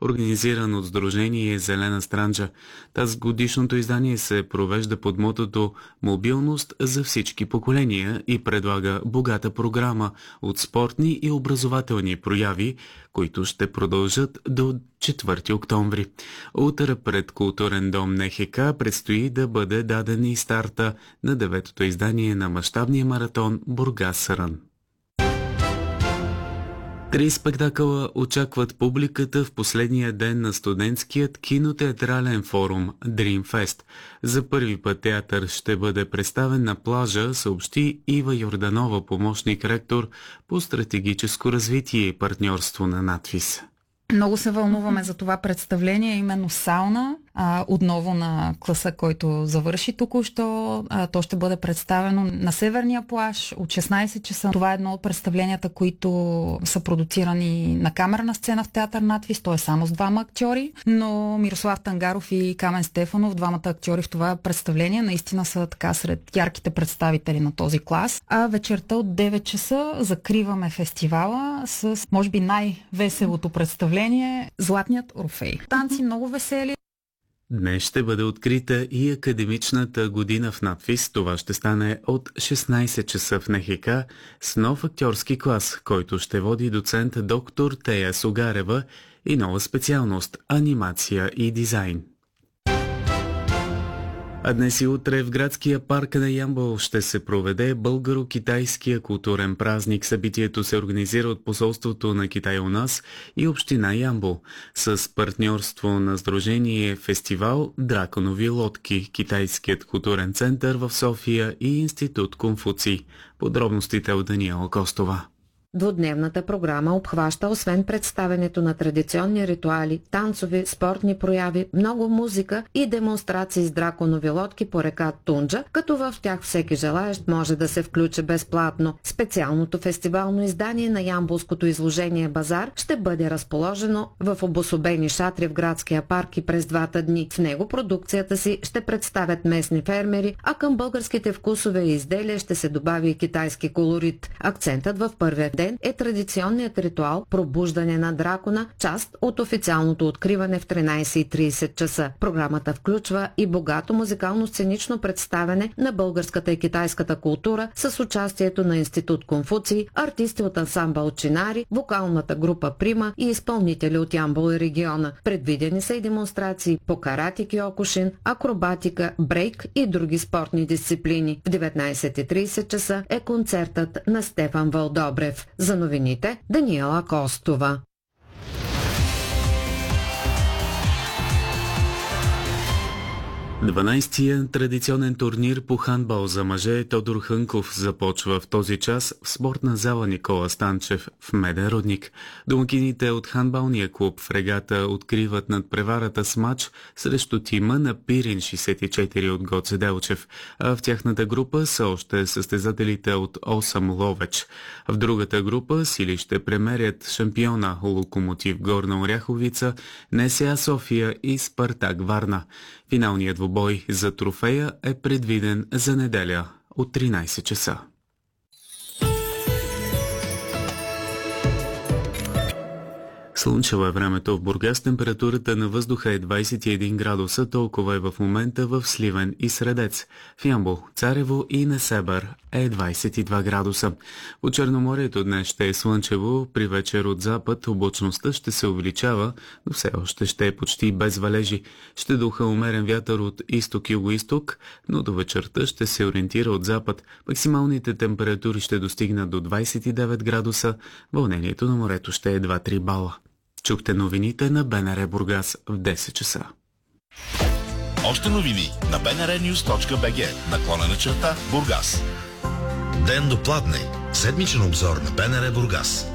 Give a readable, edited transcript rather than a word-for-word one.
организиран от Сдружение Зелена Странджа. Тази годишното издание се провежда под мотото «Мобилност за всички поколения» и предлага богата програма от спортни и образователни прояви, които ще продължат до 4 октомври. Утре пред Културен дом НХК предстои да бъде даден и старта на 9-то издание на мащабния маратон Бургас Рън. 3 спектакъла очакват публиката в последния ден на студентският кинотеатрален форум Dreamfest. За първи път театър ще бъде представен на плажа, съобщи Ива Йорданова, помощник ректор по стратегическо развитие и партньорство на НАТФИС. Много се вълнуваме за това представление, именно сауна, отново на класа, който завърши току-що. То ще бъде представено на Северния плаж от 16 часа. Това е едно от представленията, които са продуцирани на камерна сцена в театър НАТФИС. То е само с 2 актьори, но Мирослав Тангаров и Камен Стефанов, 2 актьори в това представление, наистина са така сред ярките представители на този клас. А вечерта от 9 часа закриваме фестивала с, може би, най-веселото представление Златният Орфей. Танци много весели. Днес ще бъде открита и академичната година в НАТФИС. Това ще стане от 16 часа в НХК с нов актьорски клас, който ще води доцент доктор Тея Сугарева и нова специалност – анимация и дизайн. А днес и утре в градския парк на Ямбол ще се проведе българо-китайския културен празник. Събитието се организира от посолството на Китай у нас и община Ямбол с партньорство на Сдружение Фестивал Драконови лодки, Китайският културен център в София и Институт Конфуций. Подробностите от Даниела Костова. Двудневната програма обхваща освен представенето на традиционни ритуали, танцови, спортни прояви, много музика и демонстрации с драконови лодки по река Тунджа, като в тях всеки желаещ може да се включи безплатно. Специалното фестивално издание на ямболското изложение Базар ще бъде разположено в обособени шатри в градския парк и през 2 дни. В него продукцията си ще представят местни фермери, а към българските вкусове и изделия ще се добави и китайски колорит. Акцентът в първия ден е традиционният ритуал пробуждане на дракона, част от официалното откриване в 13:30 часа. Програмата включва и богато музикално-сценично представяне на българската и китайската култура с участието на Институт Конфуций, артисти от ансамбъл Чинари, вокалната група Прима и изпълнители от Ямбол и региона. Предвидени са и демонстрации по карате киокушин, акробатика, брейк и други спортни дисциплини. В 19:30 часа е концертът на Стефан Вълдобрев. За новините Даниела Костова. 12-тия традиционен турнир по хандбал за мъже Тодор Хънков започва в този час в спортна зала Никола Станчев в Меден Рудник. Домакините от хандбалния клуб в Регата откриват надпреварата с мач срещу тима на Пирин 64 от Гоце Делчев, а в тяхната група са още състезателите от 8 Ловеч. В другата група сили ще премерят шампиона Локомотив Горна Оряховица, НСА София и Спартак Варна. Финалният двубой за трофея е предвиден за неделя от 13 часа. Слънчево е времето в Бургас, температурата на въздуха е 21 градуса, толкова е в момента в Сливен и Средец. В Ямбол, Царево и Несебър е 22 градуса. По Черноморието днес ще е слънчево, при вечер от запад облачността ще се увеличава, но все още ще е почти без валежи. Ще духа умерен вятър от изток-юго-исток, но до вечерта ще се ориентира от запад. Максималните температури ще достигнат до 29 градуса, вълнението на морето ще е 2-3 бала. Чухте новините на БНР Бургас в 10 часа. Още новини на bnrnews.bg /Бургас. Ден до пладне. Седмичен обзор на БНР Бургас.